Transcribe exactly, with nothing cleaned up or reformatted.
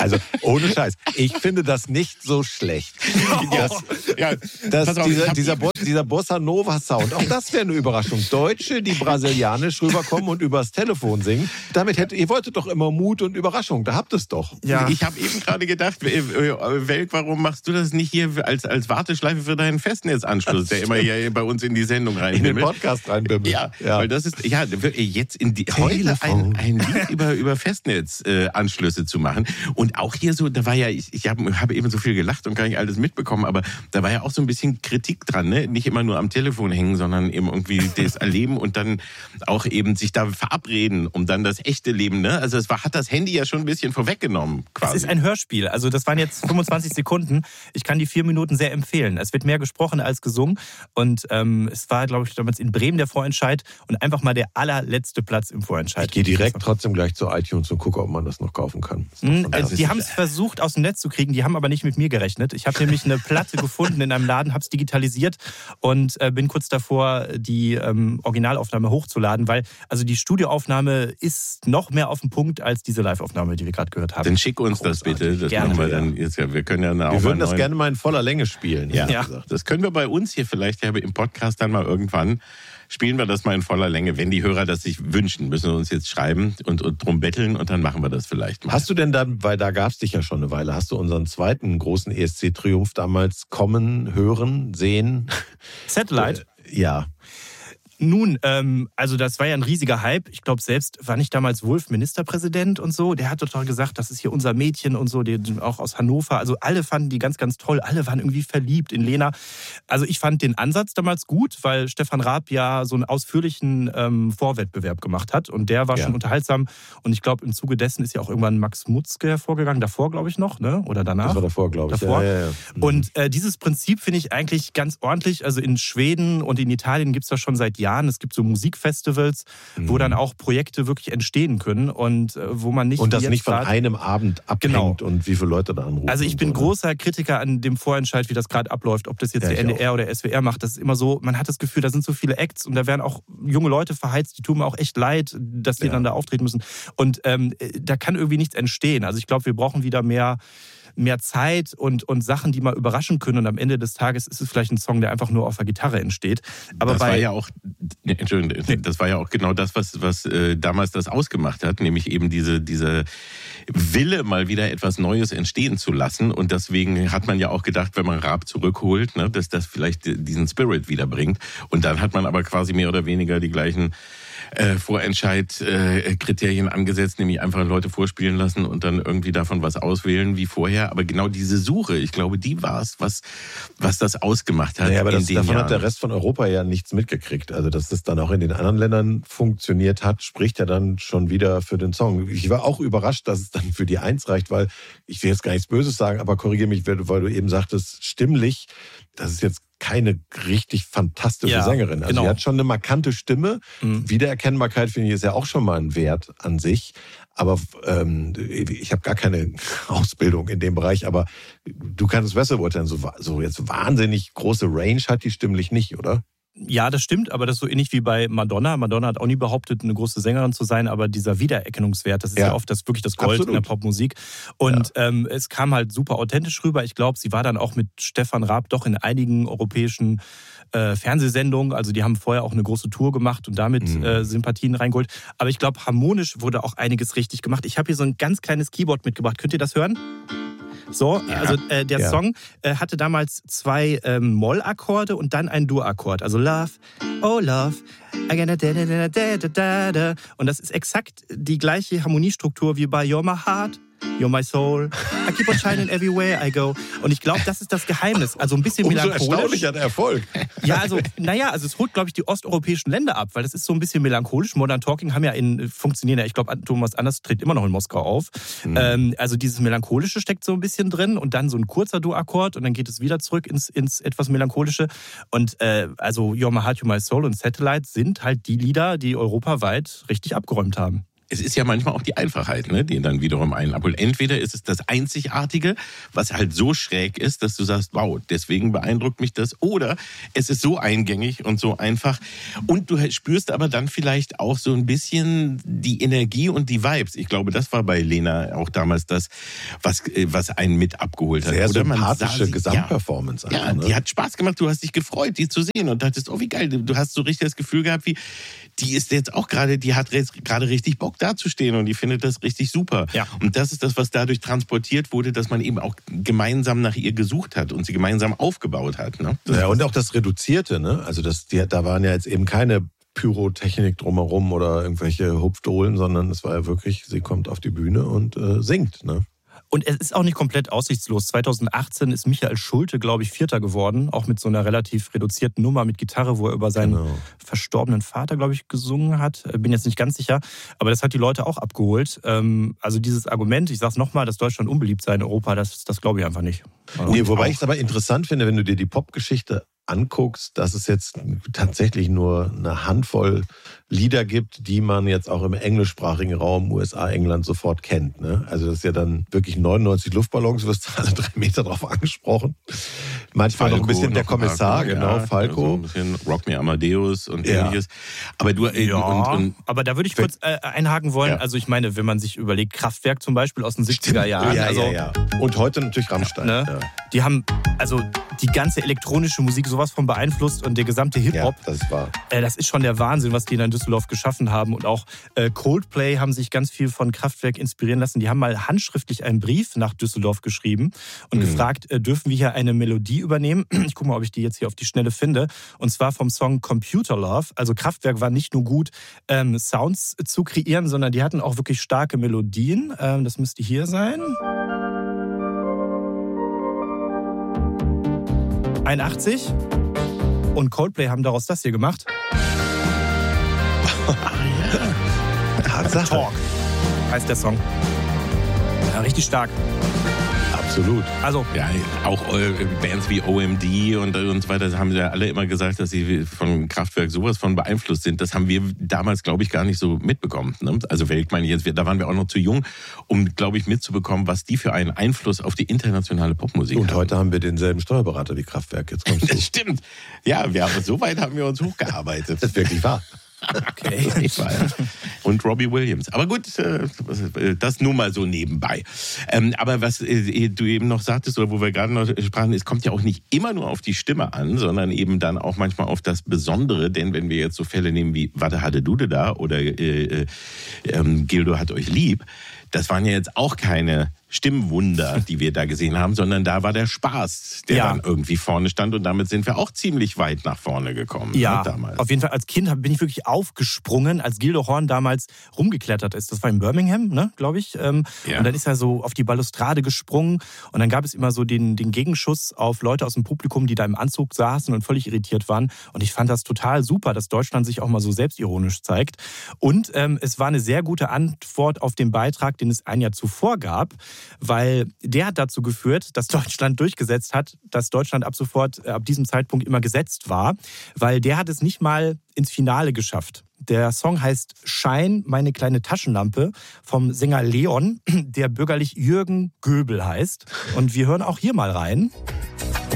Also ohne Scheiß, ich finde das nicht so schlecht. Das, ja, das, auf, dieser, dieser, Bo- dieser Bossa Nova Sound, auch das wäre eine Überraschung. Deutsche, die brasilianisch rüberkommen und übers Telefon singen, damit hätte, ihr wolltet doch immer Mut und Überraschung, da habt ihr es doch. Ja. Ich habe eben gerade gedacht, Welk, warum machst du das nicht hier als, als Warteschleife für deinen Festnetzanschluss, der immer hier bei uns in die Sendung reinbimmelt? In den Podcast reinbimmelt. Ja, ja, weil das ist, ja, jetzt in die, heute ein, ein Lied über, über Festnetzanschlüsse äh, zu machen. Und auch hier so, da war ja, ich, ich habe hab eben so viel gelacht und gar nicht alles mitbekommen, aber da war ja auch so ein bisschen Kritik dran, ne? Nicht immer nur am Telefon hängen, sondern eben irgendwie das erleben und dann auch eben sich da verabreden, um dann das echte Leben, ne? Also es war, hat das Handy ja schon ein bisschen vorweggenommen, quasi. Es ist ein Hörspiel, also das waren jetzt fünfundzwanzig Sekunden. Ich kann die vier Minuten sehr empfehlen. Es wird mehr gesprochen als gesungen und ähm, es war, glaube ich, damals in Bremen der Vorentscheid und einfach mal der allerletzte Platz im Vorentscheid. Ich gehe direkt trotzdem gleich zu iTunes und gucke, ob man das noch kaufen kann. Also die haben es versucht aus dem Netz zu kriegen, die haben aber nicht mit mir gerechnet. Ich habe nämlich eine Platte gefunden in einem Laden, habe es digitalisiert und äh, bin kurz davor, die ähm, Originalaufnahme hochzuladen, weil also die Studioaufnahme ist noch mehr auf den Punkt als diese Liveaufnahme, die wir gerade gehört haben. Dann schick uns Großartig. das bitte. Das gerne. machen wir dann jetzt ja. Wir können ja eine Wir würden das gerne mal in voller Länge spielen. Ja. ja. Das können wir bei uns hier vielleicht ja im Podcast dann mal irgendwann. Spielen wir das mal in voller Länge. Wenn die Hörer das sich wünschen, müssen wir uns jetzt schreiben und, und drum betteln und dann machen wir das vielleicht mal. Hast du denn dann, weil da gab es dich ja schon eine Weile, hast du unseren zweiten großen E S C-Triumph damals kommen, hören, sehen? Satellite? Ja. Nun, ähm, also das war ja ein riesiger Hype. Ich glaube selbst, war nicht damals Wulff Ministerpräsident und so? Der hat doch gesagt, das ist hier unser Mädchen und so, die auch aus Hannover. Also alle fanden die ganz, ganz toll. Alle waren irgendwie verliebt in Lena. Also ich fand den Ansatz damals gut, weil Stefan Raab ja so einen ausführlichen ähm, Vorwettbewerb gemacht hat. Und der war ja schon unterhaltsam. Und ich glaube, im Zuge dessen ist ja auch irgendwann Max Mutzke hervorgegangen. Davor, glaube ich, noch, ne? Oder danach? Das war davor, glaube ich. Davor. Ja, ja, ja. Mhm. Und äh, dieses Prinzip finde ich eigentlich ganz ordentlich. Also in Schweden und in Italien gibt es das schon seit Jahren. Es gibt so Musikfestivals, mhm. wo dann auch Projekte wirklich entstehen können und äh, wo man nicht... Und das nicht von grad, einem Abend abhängt genau. und wie viele Leute da anrufen. Also ich bin so, großer Kritiker an dem Vorentscheid, wie das gerade abläuft, ob das jetzt ja, der N D R auch. oder S W R macht. Das ist immer so, man hat das Gefühl, da sind so viele Acts und da werden auch junge Leute verheizt, die tun mir auch echt leid, dass die ja. dann da auftreten müssen. Und ähm, da kann irgendwie nichts entstehen. Also ich glaube, wir brauchen wieder mehr... mehr Zeit und, und Sachen, die mal überraschen können. Und am Ende des Tages ist es vielleicht ein Song, der einfach nur auf der Gitarre entsteht. Aber das bei, war ja auch, Entschuldigung, nee. das war ja auch genau das, was, was äh, damals das ausgemacht hat, nämlich eben diese, diese Wille, mal wieder etwas Neues entstehen zu lassen. Und deswegen hat man ja auch gedacht, wenn man Raab zurückholt, ne, dass das vielleicht diesen Spirit wiederbringt. Und dann hat man aber quasi mehr oder weniger die gleichen Äh, Vorentscheid-Kriterien äh, angesetzt, nämlich einfach Leute vorspielen lassen und dann irgendwie davon was auswählen wie vorher. Aber genau diese Suche, ich glaube, die war es, was, was das ausgemacht hat. Naja, aber in das, den davon Jahren. hat der Rest von Europa ja nichts mitgekriegt. Also dass das dann auch in den anderen Ländern funktioniert hat, spricht ja dann schon wieder für den Song. Ich war auch überrascht, dass es dann für die Eins reicht, weil ich will jetzt gar nichts Böses sagen, aber korrigiere mich, weil du eben sagtest, stimmlich, das ist jetzt keine richtig fantastische ja, Sängerin. Also genau. sie hat schon eine markante Stimme. Mhm. Wiedererkennbarkeit, finde ich, ist ja auch schon mal ein Wert an sich. Aber ähm, ich habe gar keine Ausbildung in dem Bereich. Aber du kannst es besser beurteilen. So, so jetzt wahnsinnig große Range hat die stimmlich nicht, oder? Ja, das stimmt, aber das ist so ähnlich wie bei Madonna. Madonna hat auch nie behauptet, eine große Sängerin zu sein, aber dieser Wiedererkennungswert, das ist ja, ja oft das, wirklich das Gold Absolut. in der Popmusik. Und ja. ähm, es kam halt super authentisch rüber. Ich glaube, sie war dann auch mit Stefan Raab doch in einigen europäischen äh, Fernsehsendungen. Also die haben vorher auch eine große Tour gemacht und damit mhm. äh, Sympathien reingeholt. Aber ich glaube, harmonisch wurde auch einiges richtig gemacht. Ich habe hier so ein ganz kleines Keyboard mitgebracht. Könnt ihr das hören? So, ja, also äh, der ja. Song äh, hatte damals zwei ähm, Moll-Akkorde und dann einen Dur-Akkord. Also Love, oh Love, und das ist exakt die gleiche Harmoniestruktur wie bei You're My Heart, You're My Soul, I keep on shining everywhere I go. Und ich glaube, das ist das Geheimnis. Also ein bisschen Umso melancholisch. erstaunlicher der Erfolg. Ja, also, naja, also es holt, glaube ich, die osteuropäischen Länder ab, weil das ist so ein bisschen melancholisch. Modern Talking haben ja in, funktionieren ja, ich glaube, Thomas Anders tritt immer noch in Moskau auf. Mhm. Ähm, also dieses Melancholische steckt so ein bisschen drin und dann so ein kurzer Dur-Akkord und dann geht es wieder zurück ins, ins etwas Melancholische. Und äh, also You're My Heart, You're My Soul und Satellite sind halt die Lieder, die europaweit richtig abgeräumt haben. es ist ja manchmal auch die Einfachheit, ne, die dann wiederum einen abholt. Entweder ist es das Einzigartige, was halt so schräg ist, dass du sagst, wow, deswegen beeindruckt mich das. Oder es ist so eingängig und so einfach. Und du spürst aber dann vielleicht auch so ein bisschen die Energie und die Vibes. Ich glaube, das war bei Lena auch damals das, was, was einen mit abgeholt hat. Sehr Oder sympathische Gesamtperformance. Ja, ja, ne? Die hat Spaß gemacht. Du hast dich gefreut, die zu sehen und dachtest, oh, wie geil. Du hast so richtig das Gefühl gehabt, wie, die ist jetzt auch gerade, die hat jetzt gerade richtig Bock dazustehen und die findet das richtig super. Ja. Und das ist das, was dadurch transportiert wurde, dass man eben auch gemeinsam nach ihr gesucht hat und sie gemeinsam aufgebaut hat. Ne? Ja, und auch das Reduzierte, ne? Also das, die, da waren ja jetzt eben keine Pyrotechnik drumherum oder irgendwelche Hupfdohlen, sondern es war ja wirklich, sie kommt auf die Bühne und äh, singt, ne? Und es ist auch nicht komplett aussichtslos. zweitausendachtzehn ist Michael Schulte, glaube ich, Vierter geworden. Auch mit so einer relativ reduzierten Nummer mit Gitarre, wo er über seinen genau. verstorbenen Vater, glaube ich, gesungen hat. Bin jetzt nicht ganz sicher. Aber das hat die Leute auch abgeholt. Also dieses Argument, ich sage es nochmal, dass Deutschland unbeliebt sei in Europa, das, das glaube ich einfach nicht. Nee, wobei ich es aber interessant finde, wenn du dir die Popgeschichte anguckst, dass es jetzt tatsächlich nur eine Handvoll Lieder gibt, die man jetzt auch im englischsprachigen Raum, U S A, England sofort kennt. Ne? Also das ist ja dann wirklich neunundneunzig Luftballons, wirst du alle drei Meter drauf angesprochen. Manchmal Falco, noch ein bisschen der Kommissar, Falco, genau, ja, Falco. Also ein bisschen Rock Me Amadeus und ja. ähnliches. Aber du, äh, ja, und, und, aber da würde ich kurz äh, einhaken wollen. Ja. Also ich meine, wenn man sich überlegt, Kraftwerk zum Beispiel aus den siebziger Jahren. Ja, also, ja, ja. Und heute natürlich Rammstein. Ne? Ja. Die haben also die ganze elektronische Musik sowas von beeinflusst und der gesamte Hip-Hop. Ja, das war. Äh, das ist schon der Wahnsinn, was die in Düsseldorf geschaffen haben. Und auch äh, Coldplay haben sich ganz viel von Kraftwerk inspirieren lassen. Die haben mal handschriftlich einen Brief nach Düsseldorf geschrieben und mhm. gefragt, äh, dürfen wir hier eine Melodie übernehmen? Ich gucke mal, ob ich die jetzt hier auf die Schnelle finde. Und zwar vom Song Computer Love. Also Kraftwerk war nicht nur gut, ähm, Sounds zu kreieren, sondern die hatten auch wirklich starke Melodien. Ähm, das müsste hier sein. einundachtzig. Und Coldplay haben daraus das hier gemacht. Tatsache. Talk heißt der Song. Ja, richtig stark. Absolut. Also, ja, auch Bands wie O M D und, und so weiter haben ja alle immer gesagt, dass sie von Kraftwerk sowas von beeinflusst sind. Das haben wir damals, glaube ich, gar nicht so mitbekommen. Ne? Also, ich meine, jetzt, da waren wir auch noch zu jung, um, glaube ich, mitzubekommen, was die für einen Einfluss auf die internationale Popmusik haben. Und heute haben wir denselben Steuerberater wie Kraftwerk. Jetzt kommst du. Das stimmt. Ja, wir haben, so weit haben wir uns hochgearbeitet. Das ist wirklich wahr. Okay. Und Robbie Williams. Aber gut, das nur mal so nebenbei. Aber was du eben noch sagtest, oder wo wir gerade noch sprachen, es kommt ja auch nicht immer nur auf die Stimme an, sondern eben dann auch manchmal auf das Besondere. Denn wenn wir jetzt so Fälle nehmen wie Warte, hatte Dude da oder äh, äh, Gildo hat euch lieb, das waren ja jetzt auch keine Stimmwunder, die wir da gesehen haben, sondern da war der Spaß, der ja. dann irgendwie vorne stand und damit sind wir auch ziemlich weit nach vorne gekommen. Ja, ne, damals. Auf jeden Fall. Als Kind bin ich wirklich aufgesprungen, als Gildo Horn damals rumgeklettert ist. Das war in Birmingham, ne, glaube ich. Ja. Und dann ist er so auf die Balustrade gesprungen und dann gab es immer so den, den Gegenschuss auf Leute aus dem Publikum, die da im Anzug saßen und völlig irritiert waren. Und ich fand das total super, dass Deutschland sich auch mal so selbstironisch zeigt. Und ähm, es war eine sehr gute Antwort auf den Beitrag, den es ein Jahr zuvor gab, weil der hat dazu geführt, dass Deutschland durchgesetzt hat, dass Deutschland ab sofort, ab diesem Zeitpunkt immer gesetzt war, weil der hat es nicht mal ins Finale geschafft. Der Song heißt Schein, meine kleine Taschenlampe vom Sänger Leon, der bürgerlich Jürgen Göbel heißt. Und wir hören auch hier mal rein.